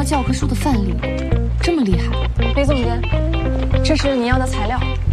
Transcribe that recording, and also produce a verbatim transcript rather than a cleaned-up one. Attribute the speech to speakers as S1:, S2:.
S1: 教科书的范例，这么厉害。
S2: 李总监，这是你要的材料。